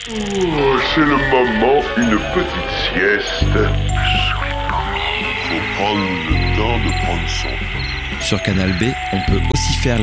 Oh, c'est le moment, une petite sieste. Faut prendre le temps de prendre son temps. Sur Canal B, on peut aussi faire la